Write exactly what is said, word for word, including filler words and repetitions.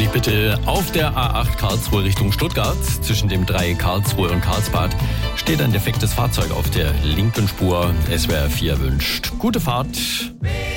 Vorsicht bitte auf der A acht Karlsruhe Richtung Stuttgart. Zwischen dem Dreieck Karlsruhe und Karlsbad steht ein defektes Fahrzeug auf der linken Spur. S W R vier wünscht gute Fahrt.